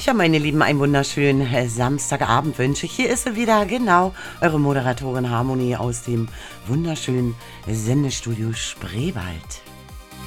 Ja, meine Lieben, einen wunderschönen Samstagabend wünsche ich. Hier ist sie wieder, genau, eure Moderatorin Harmonie aus dem wunderschönen Sendestudio Spreewald.